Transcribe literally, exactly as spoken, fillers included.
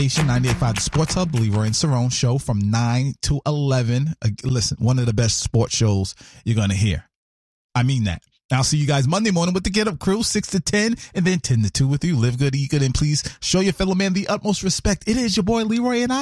ninety-eight point five The Sports Hub, Leroy and Cerrone show from nine to eleven. Uh, listen, one of the best sports shows you're going to hear. I mean that. I'll see you guys Monday morning with the Get Up Crew, six to ten, and then ten to two with you. Live good, eat good, and please show your fellow man the utmost respect. It is your boy Leroy and I.